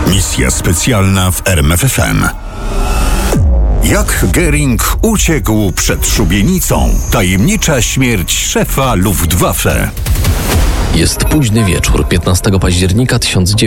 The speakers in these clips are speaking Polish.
Misja specjalna w RMFFM. Jak Göring uciekł przed szubienicą? Tajemnicza śmierć szefa Luftwaffe. Jest późny wieczór 15 października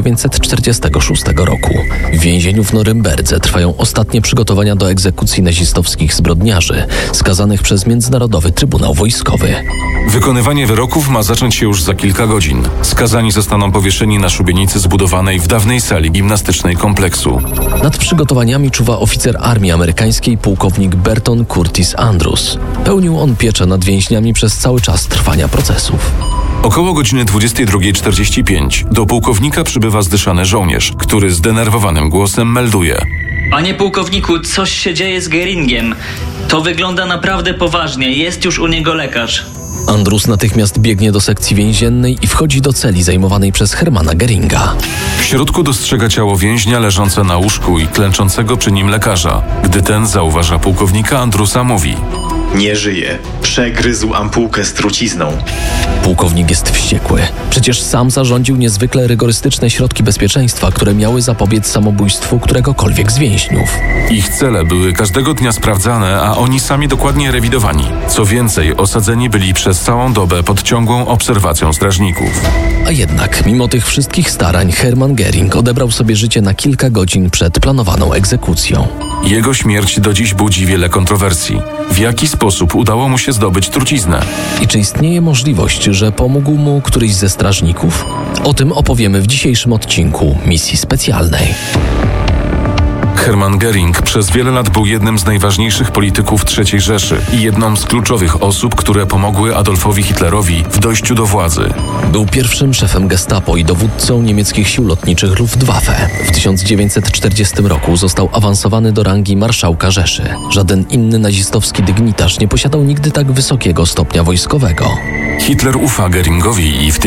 1946 roku. W więzieniu w Norymberdze trwają ostatnie przygotowania do egzekucji nazistowskich zbrodniarzy, skazanych przez Międzynarodowy Trybunał Wojskowy. Wykonywanie wyroków ma zacząć się już za kilka godzin. Skazani zostaną powieszeni na szubienicy zbudowanej w dawnej sali gimnastycznej kompleksu. Nad przygotowaniami czuwa oficer armii amerykańskiej pułkownik Burton Curtis Andrews. Pełnił on pieczę nad więźniami przez cały czas trwania procesów. Około godziny 22:45 do pułkownika przybywa zdyszany żołnierz, który zdenerwowanym głosem melduje: Panie pułkowniku, coś się dzieje z Göringiem. To wygląda naprawdę poważnie. Jest już u niego lekarz. Andrews natychmiast biegnie do sekcji więziennej i wchodzi do celi zajmowanej przez Hermana Göringa. W środku dostrzega ciało więźnia leżące na łóżku i klęczącego przy nim lekarza. Gdy ten zauważa pułkownika, Andrewsa mówi: Nie żyje. Przegryzł ampułkę z trucizną. Pułkownik jest wściekły. Przecież sam zarządził niezwykle rygorystyczne środki bezpieczeństwa, które miały zapobiec samobójstwu któregokolwiek z więźniów. Ich cele były każdego dnia sprawdzane, a oni sami dokładnie rewidowani. Co więcej, osadzeni byli przez całą dobę pod ciągłą obserwacją strażników. A jednak, mimo tych wszystkich starań, Hermann Göring odebrał sobie życie na kilka godzin przed planowaną egzekucją. Jego śmierć do dziś budzi wiele kontrowersji. W jaki sposób udało mu się zdobyć truciznę? I czy istnieje możliwość, że pomógł mu któryś ze strażników? O tym opowiemy w dzisiejszym odcinku Misji Specjalnej. Hermann Göring przez wiele lat był jednym z najważniejszych polityków III Rzeszy i jedną z kluczowych osób, które pomogły Adolfowi Hitlerowi w dojściu do władzy. Był pierwszym szefem Gestapo i dowódcą niemieckich sił lotniczych Luftwaffe. W 1940 roku został awansowany do rangi marszałka Rzeszy. Żaden inny nazistowski dygnitarz nie posiadał nigdy tak wysokiego stopnia wojskowego. Hitler ufa Göringowi i w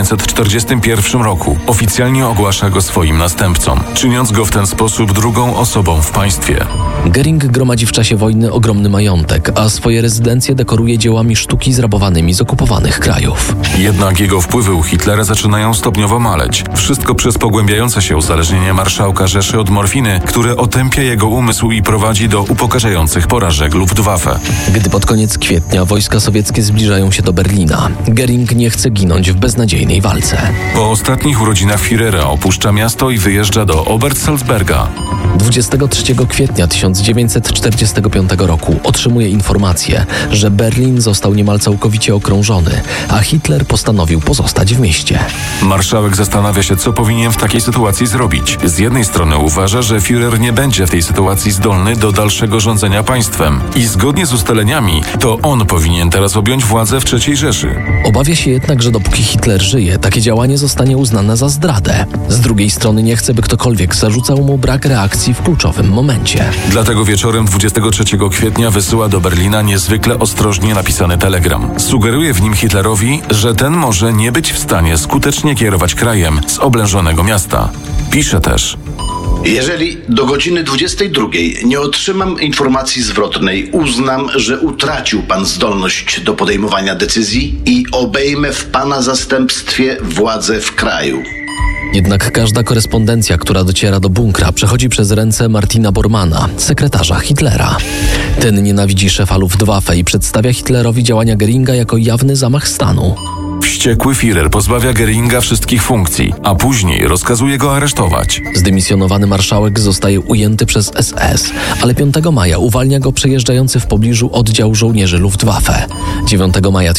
1941 roku oficjalnie ogłasza go swoim następcą, czyniąc go w ten sposób drugą osobą w państwie. Göring gromadzi w czasie wojny ogromny majątek, a swoje rezydencje dekoruje dziełami sztuki zrabowanymi z okupowanych krajów. Jednak jego wpływy u Hitlera zaczynają stopniowo maleć. Wszystko przez pogłębiające się uzależnienie marszałka Rzeszy od morfiny, które otępia jego umysł i prowadzi do upokarzających porażek Luftwaffe. Gdy pod koniec kwietnia wojska sowieckie zbliżają się do Berlina, Göring nie chce ginąć w beznadziejnej walce. Po ostatnich urodzinach Führera opuszcza miasto i wyjeżdża do Obersalzberga. 23 kwietnia 1945 roku otrzymuje informację, że Berlin został niemal całkowicie okrążony, a Hitler postanowił pozostać w mieście. Marszałek zastanawia się, co powinien w takiej sytuacji zrobić. Z jednej strony uważa, że Führer nie będzie w tej sytuacji zdolny do dalszego rządzenia państwem i zgodnie z ustaleniami to on powinien teraz objąć władzę w III Rzeszy. Obawia się jednak, że dopóki Hitler żyje, takie działanie zostanie uznane za zdradę. Z drugiej strony nie chce, by ktokolwiek zarzucał mu brak reakcji w kluczowym momencie. Dlatego wieczorem 23 kwietnia wysyła do Berlina niezwykle ostrożnie napisany telegram. Sugeruje w nim Hitlerowi, że ten może nie być w stanie skutecznie kierować krajem z oblężonego miasta. Pisze też: Jeżeli do godziny 22 nie otrzymam informacji zwrotnej, uznam, że utracił pan zdolność do podejmowania decyzji i obejmę w pana zastępstwie władzę w kraju. Jednak każda korespondencja, która dociera do bunkra, przechodzi przez ręce Martina Bormanna, sekretarza Hitlera. Ten nienawidzi szefa Luftwaffe i przedstawia Hitlerowi działania Göringa jako jawny zamach stanu. Wściekły Führer pozbawia Göringa wszystkich funkcji, a później rozkazuje go aresztować. Zdymisjonowany marszałek zostaje ujęty przez SS, ale 5 maja uwalnia go przejeżdżający w pobliżu oddział żołnierzy Luftwaffe. 9 maja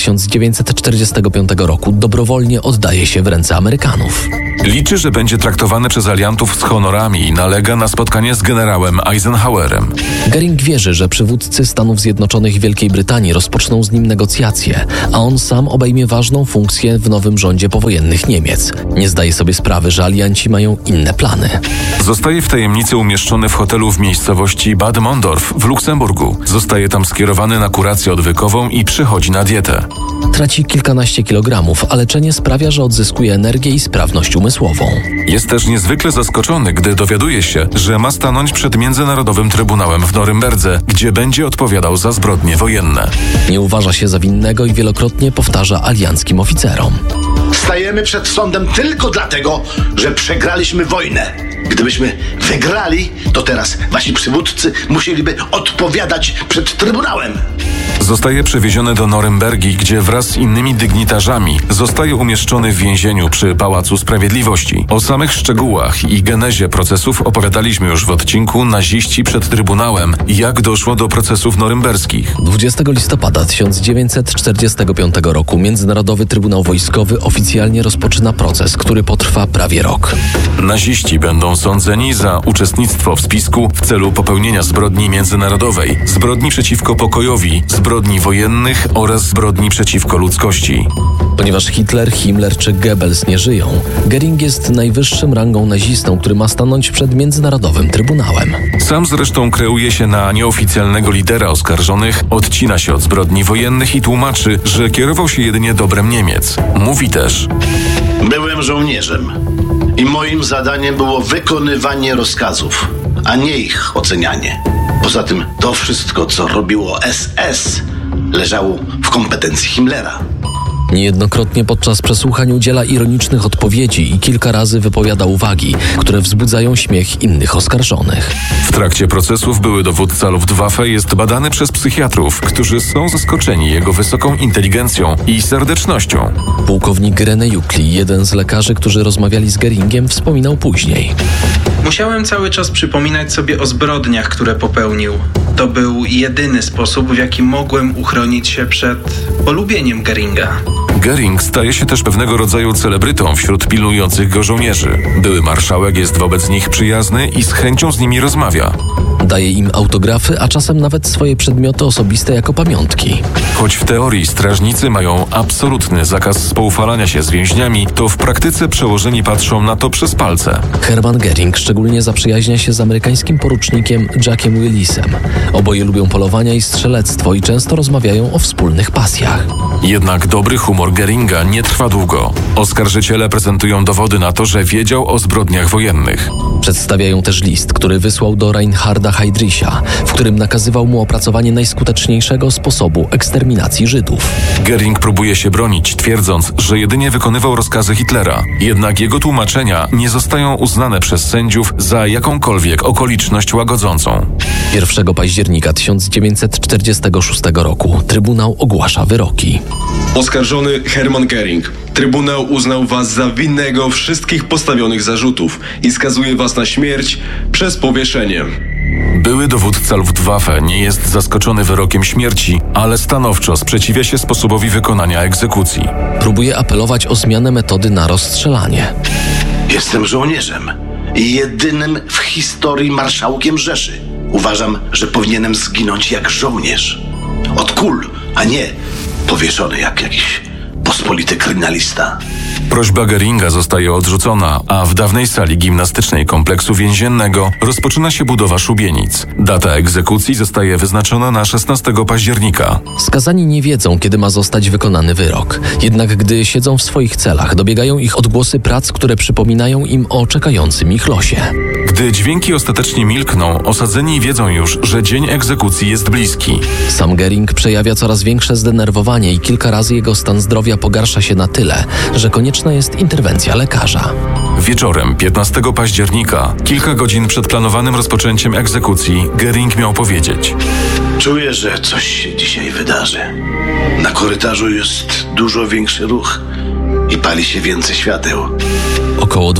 1945 roku dobrowolnie oddaje się w ręce Amerykanów. Liczy, że będzie traktowany przez aliantów z honorami i nalega na spotkanie z generałem Eisenhowerem. Göring wierzy, że przywódcy Stanów Zjednoczonych Wielkiej Brytanii rozpoczną z nim negocjacje, a on sam obejmie ważną funkcję w nowym rządzie powojennych Niemiec. Nie zdaje sobie sprawy, że alianci mają inne plany. Zostaje w tajemnicy umieszczony w hotelu w miejscowości Bad Mondorf w Luksemburgu. Zostaje tam skierowany na kurację odwykową i przychodzi na dietę. Traci kilkanaście kilogramów, a leczenie sprawia, że odzyskuje energię i sprawność umysłową. Jest też niezwykle zaskoczony, gdy dowiaduje się, że ma stanąć przed Międzynarodowym Trybunałem w Norymberdze, gdzie będzie odpowiadał za zbrodnie wojenne. Nie uważa się za winnego i wielokrotnie powtarza alianckim oficerom: Stajemy przed sądem tylko dlatego, że przegraliśmy wojnę. Gdybyśmy wygrali, to teraz wasi przywódcy musieliby odpowiadać przed Trybunałem. Zostaje przewieziony do Norymbergi, gdzie wraz z innymi dygnitarzami zostaje umieszczony w więzieniu przy Pałacu Sprawiedliwości. O samych szczegółach i genezie procesów opowiadaliśmy już w odcinku Naziści przed Trybunałem, jak doszło do procesów norymberskich. 20 listopada 1945 roku Międzynarodowy Trybunał Wojskowy oficjalnie rozpoczyna proces, który potrwa prawie rok. Naziści będą sądzeni za uczestnictwo w spisku w celu popełnienia zbrodni międzynarodowej, zbrodni przeciwko pokojowi, zbrodni wojennych oraz zbrodni przeciwko ludzkości. Ponieważ Hitler, Himmler czy Goebbels nie żyją, Göring jest najwyższym rangą nazistą, który ma stanąć przed Międzynarodowym Trybunałem. Sam zresztą kreuje się na nieoficjalnego lidera oskarżonych, odcina się od zbrodni wojennych i tłumaczy, że kierował się jedynie dobrem Niemiec. Mówi też: Byłem żołnierzem i moim zadaniem było wykonywanie rozkazów, a nie ich ocenianie. Poza tym to wszystko, co robiło SS, leżało w kompetencji Himmlera. Niejednokrotnie podczas przesłuchań udziela ironicznych odpowiedzi i kilka razy wypowiada uwagi, które wzbudzają śmiech innych oskarżonych. W trakcie procesów były dowódca Luftwaffe jest badany przez psychiatrów, którzy są zaskoczeni jego wysoką inteligencją i serdecznością. Pułkownik René Jukli, jeden z lekarzy, którzy rozmawiali z Göringiem, wspominał później: Musiałem cały czas przypominać sobie o zbrodniach, które popełnił. To był jedyny sposób, w jaki mogłem uchronić się przed polubieniem Göringa. Göring staje się też pewnego rodzaju celebrytą wśród pilnujących go żołnierzy. Były marszałek jest wobec nich przyjazny i z chęcią z nimi rozmawia. Daje im autografy, a czasem nawet swoje przedmioty osobiste jako pamiątki. Choć w teorii strażnicy mają absolutny zakaz spoufalania się z więźniami, to w praktyce przełożeni patrzą na to przez palce. Hermann Göring szczególnie zaprzyjaźnia się z amerykańskim porucznikiem Jackiem Willisem. Oboje lubią polowania i strzelectwo i często rozmawiają o wspólnych pasjach. Jednak dobry humor Göringa nie trwa długo. Oskarżyciele prezentują dowody na to, że wiedział o zbrodniach wojennych. Przedstawiają też list, który wysłał do Reinharda Heydricha, w którym nakazywał mu opracowanie najskuteczniejszego sposobu eksterminacji Żydów. Göring próbuje się bronić, twierdząc, że jedynie wykonywał rozkazy Hitlera. Jednak jego tłumaczenia nie zostają uznane przez sędziów za jakąkolwiek okoliczność łagodzącą. 1 października 1946 roku Trybunał ogłasza wyroki. Oskarżony Hermann Göring. Trybunał uznał was za winnego wszystkich postawionych zarzutów i skazuje was na śmierć przez powieszenie. Były dowódca Luftwaffe nie jest zaskoczony wyrokiem śmierci, ale stanowczo sprzeciwia się sposobowi wykonania egzekucji. Próbuje apelować o zmianę metody na rozstrzelanie. Jestem żołnierzem i jedynym w historii marszałkiem Rzeszy. Uważam, że powinienem zginąć jak żołnierz. Od kul, a nie powieszony jak jakiś pospolity kryminalista. Prośba Göringa zostaje odrzucona, a w dawnej sali gimnastycznej kompleksu więziennego rozpoczyna się budowa szubienic. Data egzekucji zostaje wyznaczona na 16 października. Skazani nie wiedzą, kiedy ma zostać wykonany wyrok. Jednak gdy siedzą w swoich celach, dobiegają ich odgłosy prac, które przypominają im o czekającym ich losie. Gdy dźwięki ostatecznie milkną, osadzeni wiedzą już, że dzień egzekucji jest bliski. Sam Göring przejawia coraz większe zdenerwowanie i kilka razy jego stan zdrowia pogarsza się na tyle, że konieczna jest interwencja lekarza. Wieczorem 15 października, kilka godzin przed planowanym rozpoczęciem egzekucji, Göring miał powiedzieć: Czuję, że coś się dzisiaj wydarzy. Na korytarzu jest dużo większy ruch i pali się więcej świateł. Około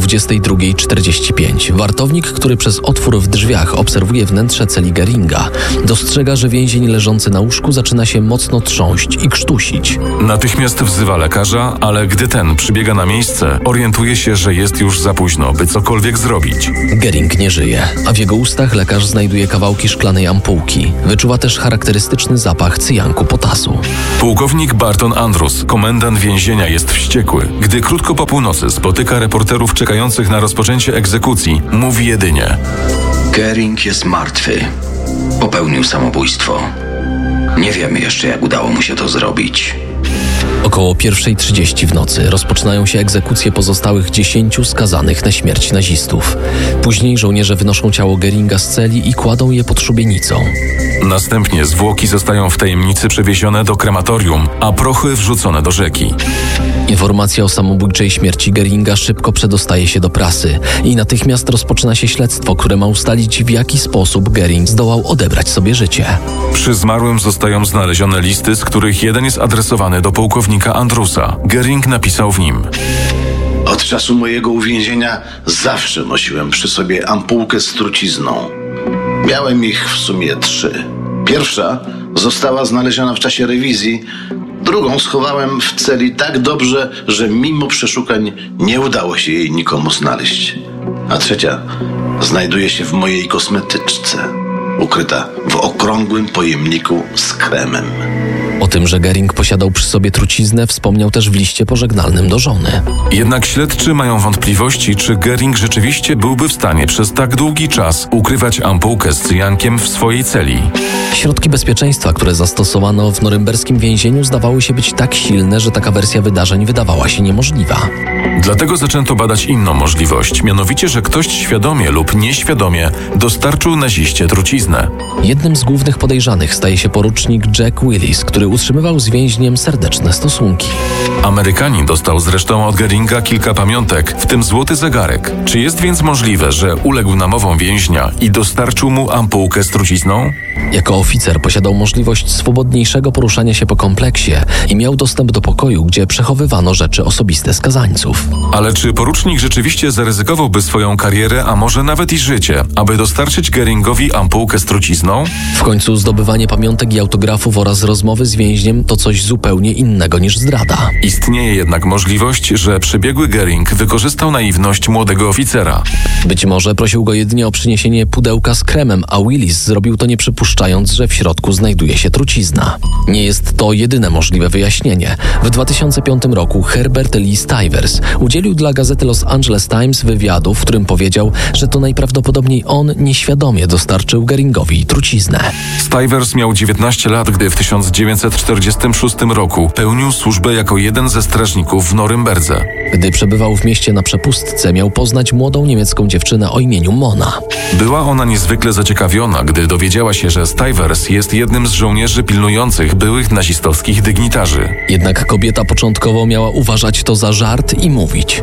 22:45 wartownik, który przez otwór w drzwiach obserwuje wnętrze celi Göringa, dostrzega, że więzień leżący na łóżku zaczyna się mocno trząść i krztusić. Natychmiast wzywa lekarza, ale gdy ten przybiega na miejsce, orientuje się, że jest już za późno, by cokolwiek zrobić. Göring nie żyje, a w jego ustach lekarz znajduje kawałki szklanej ampułki. Wyczuwa też charakterystyczny zapach cyjanku potasu. Pułkownik Barton Andrus, komendant więzienia, jest wściekły. Gdy krótko po północy spotyka reporterów czekających na rozpoczęcie egzekucji, mówi jedynie: Göring jest martwy. Popełnił samobójstwo. Nie wiemy jeszcze, jak udało mu się to zrobić. Około 1:30 w nocy rozpoczynają się egzekucje pozostałych 10 skazanych na śmierć nazistów. Później żołnierze wynoszą ciało Göringa z celi i kładą je pod szubienicą. Następnie zwłoki zostają w tajemnicy przewiezione do krematorium, a prochy wrzucone do rzeki. Informacja o samobójczej śmierci Göringa szybko przedostaje się do prasy i natychmiast rozpoczyna się śledztwo, które ma ustalić, w jaki sposób Göring zdołał odebrać sobie życie. Przy zmarłym zostają znalezione listy, z których jeden jest adresowany do pułkownika Andrusa. Göring napisał w nim: Od czasu mojego uwięzienia zawsze nosiłem przy sobie ampułkę z trucizną. Miałem ich w sumie 3. Pierwsza została znaleziona w czasie rewizji, drugą schowałem w celi tak dobrze, że mimo przeszukań nie udało się jej nikomu znaleźć. A trzecia znajduje się w mojej kosmetyczce, ukryta w okrągłym pojemniku z kremem. O tym, że Göring posiadał przy sobie truciznę, wspomniał też w liście pożegnalnym do żony. Jednak śledczy mają wątpliwości, czy Göring rzeczywiście byłby w stanie przez tak długi czas ukrywać ampułkę z cyjankiem w swojej celi. Środki bezpieczeństwa, które zastosowano w norymberskim więzieniu, zdawały się być tak silne, że taka wersja wydarzeń wydawała się niemożliwa. Dlatego zaczęto badać inną możliwość, mianowicie, że ktoś świadomie lub nieświadomie dostarczył naziście truciznę. Jednym z głównych podejrzanych staje się porucznik Jack Willis, który utrzymywał z więźniem serdeczne stosunki. Amerykanin dostał zresztą od Göringa kilka pamiątek, w tym złoty zegarek. Czy jest więc możliwe, że uległ namowom więźnia i dostarczył mu ampułkę z trucizną? Jako oficer posiadał możliwość swobodniejszego poruszania się po kompleksie i miał dostęp do pokoju, gdzie przechowywano rzeczy osobiste skazańców. Ale czy porucznik rzeczywiście zaryzykowałby swoją karierę, a może nawet i życie, aby dostarczyć Göringowi ampułkę z trucizną? W końcu zdobywanie pamiątek i autografów oraz rozmowy z więźniem to coś zupełnie innego niż zdrada. Istnieje jednak możliwość, że przebiegły Göring wykorzystał naiwność młodego oficera. Być może prosił go jedynie o przyniesienie pudełka z kremem, a Willis zrobił to nie przypuszczając, że w środku znajduje się trucizna. Nie jest to jedyne możliwe wyjaśnienie. W 2005 roku Herbert Lee Stivers udzielił dla gazety Los Angeles Times wywiadu, w którym powiedział, że to najprawdopodobniej on nieświadomie dostarczył Göringowi truciznę. Stivers miał 19 lat, gdy w 1946 roku pełnił służbę jako jeden ze strażników w Norymberdze. Gdy przebywał w mieście na przepustce, miał poznać młodą niemiecką dziewczynę o imieniu Mona. Była ona niezwykle zaciekawiona, gdy dowiedziała się, że Stivers jest jednym z żołnierzy pilnujących byłych nazistowskich dygnitarzy. Jednak kobieta początkowo miała uważać to za żart i mówić: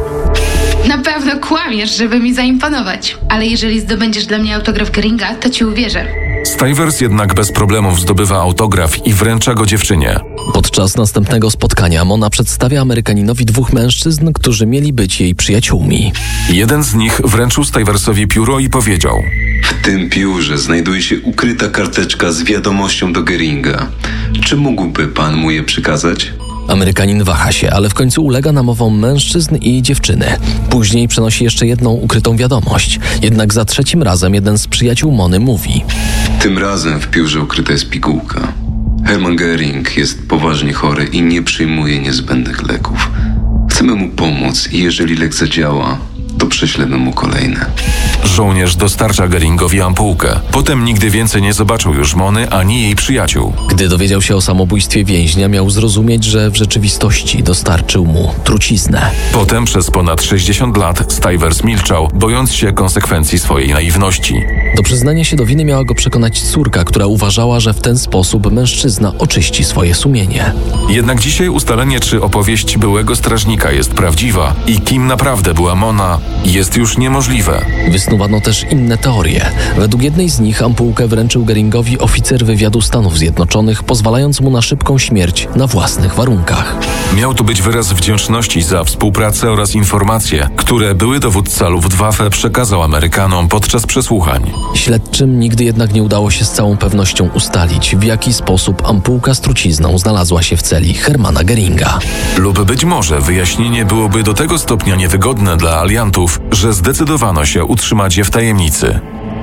Na pewno kłamiesz, żeby mi zaimponować, ale jeżeli zdobędziesz dla mnie autograf Göringa, to ci uwierzę. Stivers jednak bez problemów zdobywa autograf i wręcza go dziewczynie. Podczas następnego spotkania Mona przedstawia Amerykaninowi 2 mężczyzn, którzy mieli być jej przyjaciółmi. Jeden z nich wręczył Stiversowi pióro i powiedział: W tym piórze znajduje się ukryta karteczka z wiadomością do Göringa. Czy mógłby pan mu je przekazać? Amerykanin waha się, ale w końcu ulega namowom mężczyzn i dziewczyny. Później przenosi jeszcze jedną ukrytą wiadomość. Jednak za 3. razem jeden z przyjaciół Mony mówi: Tym razem w piórze ukryta jest pigułka. Hermann Göring jest poważnie chory i nie przyjmuje niezbędnych leków. Chcemy mu pomóc i jeżeli lek zadziała, to prześlemy mu kolejne. Żołnierz dostarcza Göringowi ampułkę. Potem nigdy więcej nie zobaczył już Mony ani jej przyjaciół. Gdy dowiedział się o samobójstwie więźnia, miał zrozumieć, że w rzeczywistości dostarczył mu truciznę. Potem przez ponad 60 lat Stivers milczał, bojąc się konsekwencji swojej naiwności. Do przyznania się do winy miała go przekonać córka, która uważała, że w ten sposób mężczyzna oczyści swoje sumienie. Jednak dzisiaj ustalenie, czy opowieść byłego strażnika jest prawdziwa i kim naprawdę była Mona, jest już niemożliwe. Wysnuwano też inne teorie. Według jednej z nich ampułkę wręczył Göringowi oficer wywiadu Stanów Zjednoczonych, pozwalając mu na szybką śmierć na własnych warunkach. Miał to być wyraz wdzięczności za współpracę oraz informacje, które były dowódca Luftwaffe przekazał Amerykanom podczas przesłuchań. Śledczym nigdy jednak nie udało się z całą pewnością ustalić, w jaki sposób ampułka z trucizną znalazła się w celi Hermana Göringa. Lub być może wyjaśnienie byłoby do tego stopnia niewygodne dla aliantów, że zdecydowano się utrzymać je w tajemnicy.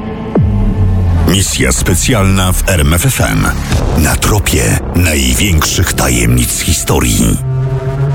Misja specjalna w RMFFM. Na tropie największych tajemnic historii.